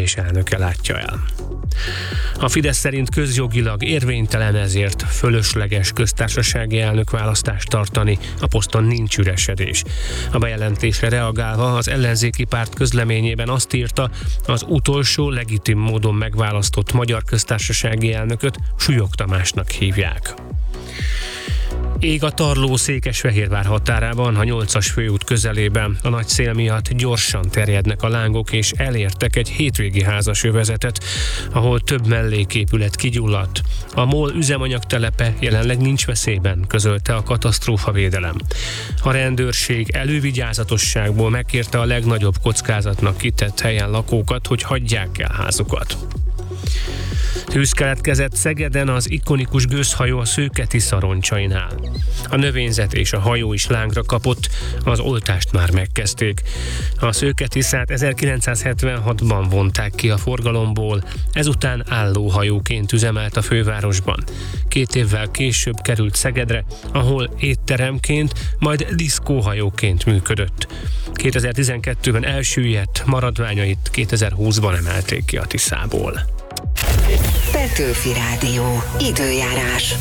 közgyűlés elnöke látja el. A Fidesz szerint közjogilag érvénytelen, ezért fölösleges köztársasági elnökválasztást tartani, a poszton nincs üresedés. A bejelentésre reagálva az ellenzéki párt közleményében azt írta, az utolsó legitim módon megválasztott magyar köztársasági elnököt Súlyog Tamásnak hívják. Ég a Tarló Székesfehérvár határában, a 8-as főút közelében. A nagy szél miatt gyorsan terjednek a lángok, és elértek egy hétvégi házasövezetet, ahol több melléképület kigyulladt. A MOL üzemanyagtelepe jelenleg nincs veszélyben, közölte a katasztrófavédelem. A rendőrség elővigyázatosságból megkérte a legnagyobb kockázatnak kitett helyen lakókat, hogy hagyják el házukat. Tűz keletkezett Szegeden az ikonikus gőzhajó a Szőke-Tisza roncsainál. A növényzet és a hajó is lángra kapott, az oltást már megkezdték. A Szőke-Tiszát 1976-ban vonták ki a forgalomból, ezután állóhajóként üzemelt a fővárosban. 2 évvel később került Szegedre, ahol étteremként, majd diszkóhajóként működött. 2012-ben elsüllyedt, maradványait 2020-ban emelték ki a Tiszából. Petőfi Rádió. Időjárás.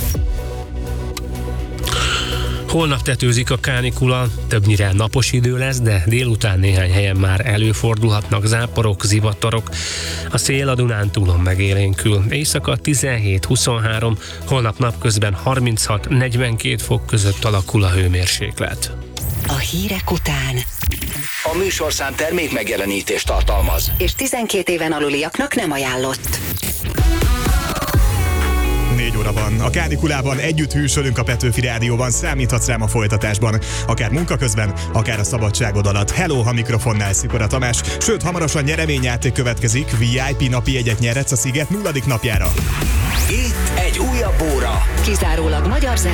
Holnap tetőzik a kánikula, többnyire napos idő lesz, de délután néhány helyen már előfordulhatnak záporok, zivatarok. A szél a Dunántúlon megélénkül. Éjszaka 17-23, holnap napközben 36-42 fok között alakul a hőmérséklet. A hírek után A műsorszám termék megjelenítést tartalmaz, és 12 éven aluliaknak nem ajánlott. 4 óra van. A kánikulában együtt hűsölünk a Petőfi Rádióban, számíthatsz rám a folytatásban. Akár munka közben, akár a szabadságod alatt. Hello, a mikrofonnál Szikora Tamás. Sőt, hamarosan nyereményjáték következik. VIP napi jegyet nyerhetsz a Sziget 0. napjára. itt egy újabb óra. Kizárólag magyar